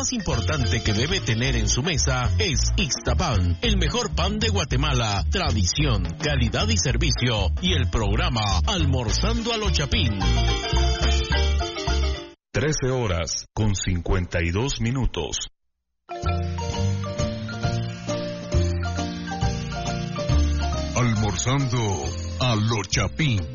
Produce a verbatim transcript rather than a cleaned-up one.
más importante que debe tener en su mesa es Ixtapan, el mejor pan de Guatemala, tradición, calidad y servicio, y el programa Almorzando a lo Chapín. trece horas con cincuenta y dos minutos. Almorzando a lo Chapín.